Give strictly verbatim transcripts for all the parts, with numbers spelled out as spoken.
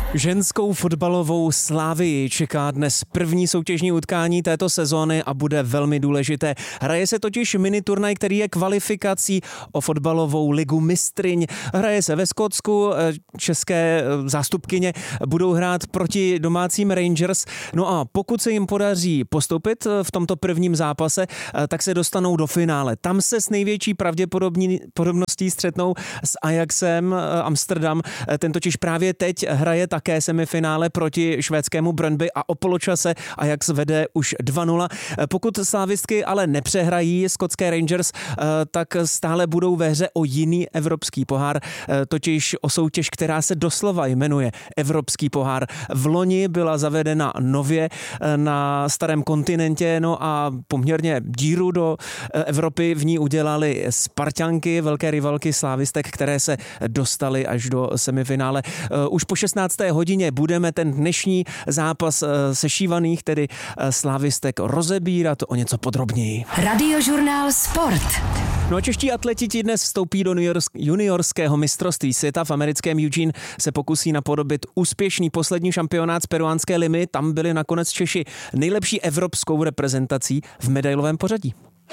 Ženskou fotbalovou Slavii čeká dnes první soutěžní utkání této sezóny a bude velmi důležité. Hraje se totiž miniturnaj, který je kvalifikací o fotbalovou ligu mistryň. Hraje se ve Skotsku, české zástupkyně budou hrát proti domácím Rangers. No a pokud se jim podaří postoupit v tomto prvním zápase, tak se dostanou do finále. Tam se s největší pravděpodobností střetnou s Ajaxem Amsterdam. Ten totiž právě teď hraje také semifinále proti švédskému Brøndby a o poločase Ajax vede už dva nula. Pokud slávistky ale nepřehrají skotské Rangers, tak stále budou ve hře o jiný evropský pohár, totiž o soutěž, která se doslova jmenuje Evropský pohár. V loni byla zavedena nově na starém kontinentě, no a poměrně díru do Evropy v ní udělali Spartanky, velké rivalky slávistek, které se dostaly až do semifinále. Už po šestnácté hodině budeme ten dnešní zápas sešívaných, tedy slávistek, rozebírat o něco podrobněji. Radiožurnál Sport. No a čeští atleti ti dnes vstoupí do juniorského mistrovství světa. V americkém Eugene se pokusí napodobit úspěšný poslední šampionát z peruánské Limy. Tam byli nakonec Češi nejlepší evropskou reprezentací v medailovém pořadí.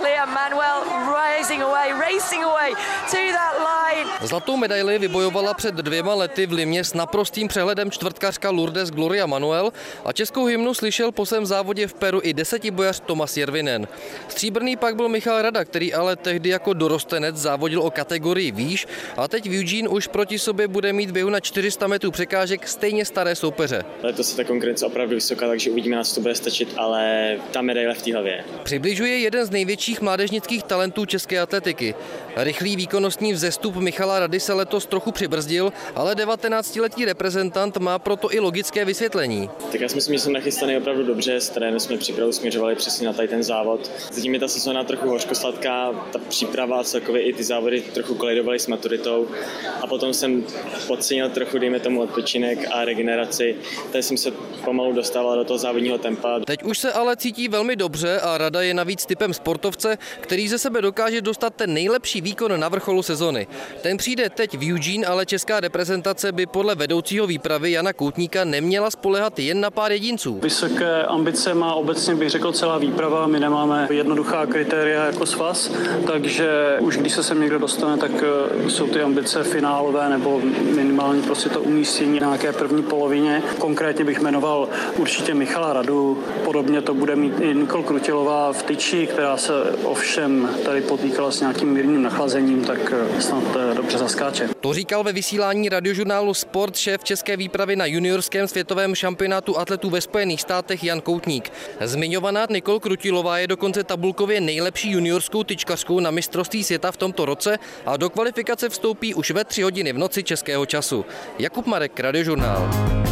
Zlatou medaili vybojovala před dvěma lety v Limě s naprostým přehledem čtvrtkařka Lourdes Gloria Manuel a českou hymnu slyšel po svém závodě v Peru i desetibojař Tomas Järvinen. Stříbrný pak byl Michal Rada, který ale tehdy jako dorostenec závodil o kategorii výš a teď v Eugene už proti sobě bude mít běhu na čtyři sta metrů překážek stejně staré soupeře. Letos je ta konkurence opravdu vysoká, takže uvidíme, na co to bude stačit, ale ta medaile v té hlavě. Přibližuje jeden z největších mládežnických talentů české atletiky. Rychlý výkonnostní vzestup Michala Rady se letos trochu přibrzdil, ale devatenáctiletý reprezentant má proto i logické vysvětlení. Tak já si myslím, že jsem nachystaný opravdu dobře, s terénu jsme přípravu směřovali přesně na tady ten závod. Zatím je ta sezóna trochu hořkosladká, ta příprava celkově i ty závody trochu kolidovaly s maturitou a potom jsem podcenil trochu, dejme tomu, odpočinek a regeneraci. Tady jsem se pomalu dostával do toho závodního tempa. Teď už se ale cítí velmi dobře a Rada je navíc typem sportovce, který ze sebe dokáže dostat ten nejlepší výkon na vrcholu sezony. Ten přijde teď v Eugene, ale česká reprezentace by podle vedoucího výpravy Jana Koutníka neměla spoléhat jen na pár jedinců. Vysoké ambice má obecně, bych řekl, celá výprava. My nemáme jednoduchá kritéria jako svaz, takže už když se sem někdo dostane, tak jsou ty ambice finálové nebo minimálně prostě to umístění na nějaké první polovině. Konkrétně bych jmenoval určitě Michala Radu, podobně to bude mít i Nikol Krutilová v tyči, která se ovšem tady potýkala s nějakým mírným nachlazením, tak snad dobře zaskáče. To říkal ve vysílání radiožurnálu Sport šéf české výpravy na juniorském světovém šampionátu atletů ve Spojených státech Jan Koutník. Zmiňovaná Nikol Krutilová je dokonce tabulkově nejlepší juniorskou tyčkařkou na mistrovství světa v tomto roce a do kvalifikace vstoupí už ve tři hodiny v noci českého času. Jakub Marek, Radiožurnál.